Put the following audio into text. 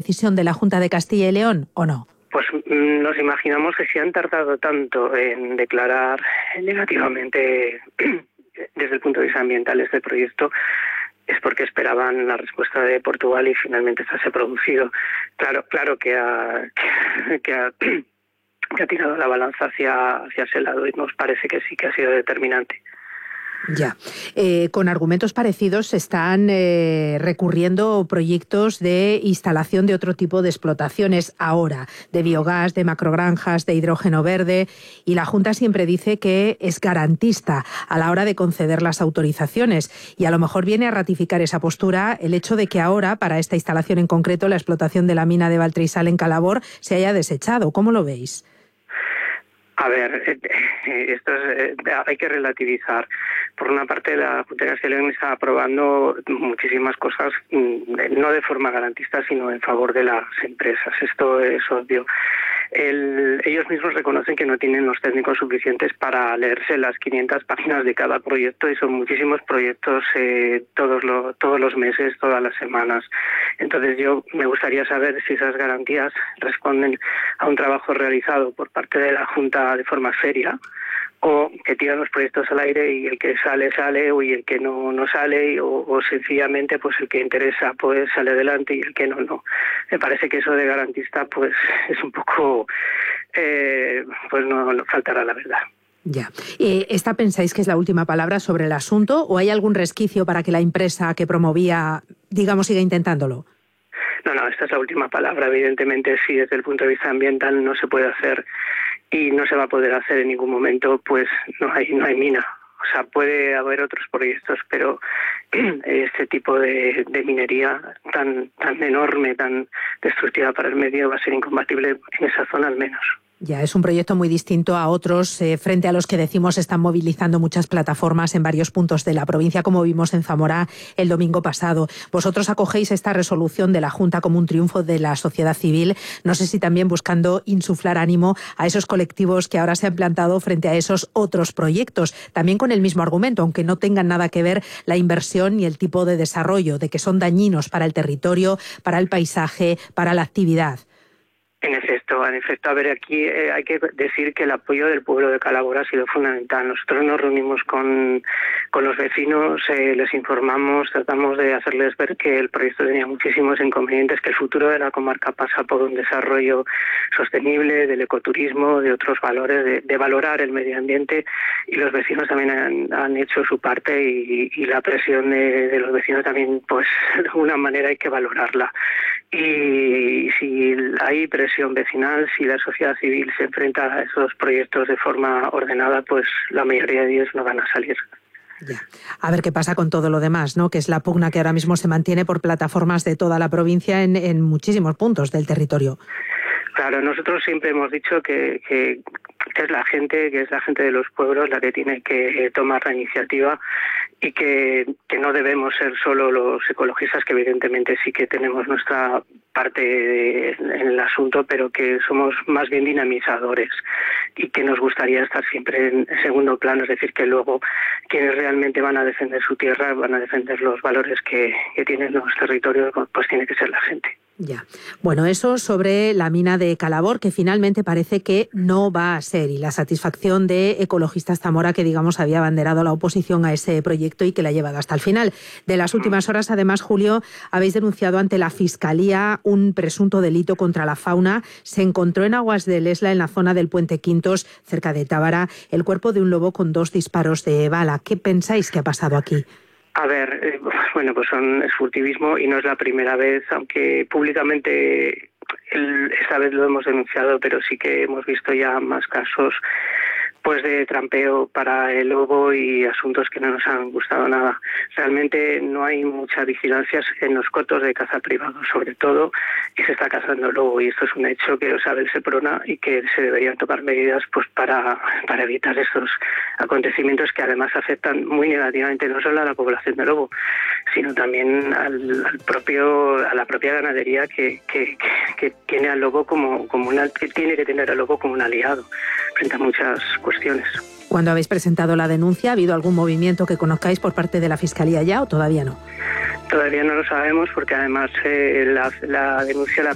decisión de la Junta de Castilla y León o no? Pues nos imaginamos que si han tardado tanto en declarar negativamente desde el punto de vista ambiental este proyecto, es porque esperaban la respuesta de Portugal y finalmente esta se ha producido. Claro que ha tirado la balanza hacia ese lado y nos parece que sí que ha sido determinante. Ya. Con argumentos parecidos se están recurriendo proyectos de instalación de otro tipo de explotaciones ahora, de biogás, de macrogranjas, de hidrógeno verde, y la Junta siempre dice que es garantista a la hora de conceder las autorizaciones y a lo mejor viene a ratificar esa postura el hecho de que ahora, para esta instalación en concreto, la explotación de la mina de Baltreisal en Calabor se haya desechado. ¿Cómo lo veis? A ver, esto hay que relativizar. Por una parte, la Junta de Castilla y León está aprobando muchísimas cosas, no de forma garantista, sino en favor de las empresas. Esto es obvio. Ellos mismos reconocen que no tienen los técnicos suficientes para leerse las 500 páginas de cada proyecto y son muchísimos proyectos todos los meses, todas las semanas. Entonces me gustaría saber si esas garantías responden a un trabajo realizado por parte de la Junta de forma seria, o que tiran los proyectos al aire y el que sale y el que no sale, o sencillamente pues el que interesa pues sale adelante y el que no. Me parece que eso de garantista pues es un poco pues no faltará la verdad. Ya. ¿Esta pensáis que es la última palabra sobre el asunto o hay algún resquicio para que la empresa que promovía, digamos, siga intentándolo? No, esta es la última palabra. Evidentemente, si desde el punto de vista ambiental no se puede hacer y no se va a poder hacer en ningún momento, pues no hay mina. O sea, puede haber otros proyectos, pero este tipo de minería tan enorme, tan destructiva para el medio, va a ser incompatible en esa zona al menos. Ya, es un proyecto muy distinto a otros, frente a los que decimos se están movilizando muchas plataformas en varios puntos de la provincia, como vimos en Zamora el domingo pasado. Vosotros acogéis esta resolución de la Junta como un triunfo de la sociedad civil, no sé si también buscando insuflar ánimo a esos colectivos que ahora se han plantado frente a esos otros proyectos, también con el mismo argumento, aunque no tengan nada que ver la inversión ni el tipo de desarrollo, de que son dañinos para el territorio, para el paisaje, para la actividad. En efecto, a ver, aquí hay que decir que el apoyo del pueblo de Calabor ha sido fundamental. Nosotros nos reunimos con los vecinos, les informamos, tratamos de hacerles ver que el proyecto tenía muchísimos inconvenientes, que el futuro de la comarca pasa por un desarrollo sostenible, del ecoturismo, de otros valores, de valorar el medio ambiente, y los vecinos también han hecho su parte y la presión de los vecinos también, pues de alguna manera hay que valorarla. Y si hay presión vecinal, si la sociedad civil se enfrenta a esos proyectos de forma ordenada, pues la mayoría de ellos no van a salir. Ya. A ver qué pasa con todo lo demás, ¿no? Que es la pugna que ahora mismo se mantiene por plataformas de toda la provincia en muchísimos puntos del territorio. Claro, nosotros siempre hemos dicho que es la gente de los pueblos la que tiene que tomar la iniciativa y que no debemos ser solo los ecologistas, que evidentemente sí que tenemos nuestra parte en el asunto, pero que somos más bien dinamizadores y que nos gustaría estar siempre en segundo plano, es decir, que luego quienes realmente van a defender su tierra, van a defender los valores que tienen los territorios, pues tiene que ser la gente. Ya. Bueno, eso sobre la mina de Calabor, que finalmente parece que no va a ser, y la satisfacción de Ecologistas Zamora, que digamos había abanderado la oposición a ese proyecto y que la ha llevado hasta el final. De las últimas horas, además, Julio, habéis denunciado ante la Fiscalía un presunto delito contra la fauna. Se encontró en aguas de Lesla, en la zona del Puente Quintos, cerca de Tábara, el cuerpo de un lobo con 2 disparos de bala. ¿Qué pensáis que ha pasado aquí? A ver, bueno, pues es furtivismo y no es la primera vez, aunque públicamente esta vez lo hemos denunciado, pero sí que hemos visto ya más casos pues de trampeo para el lobo y asuntos que no nos han gustado nada. Realmente no hay mucha vigilancia en los cotos de caza privado, sobre todo, y se está cazando lobo, y esto es un hecho que lo sabe el Seprona y que se deberían tomar medidas pues para evitar estos acontecimientos que además afectan muy negativamente no solo a la población de lobo, sino también a la propia ganadería que tiene al lobo que tiene que tener al lobo como un aliado frente a muchas cuestiones. Cuando habéis presentado la denuncia, ¿ha habido algún movimiento que conozcáis por parte de la Fiscalía ya o todavía no? Todavía no lo sabemos porque además la denuncia la